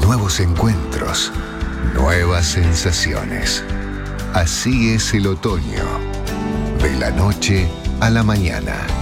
nuevos encuentros, nuevas sensaciones. Así es el otoño, de la noche a la mañana.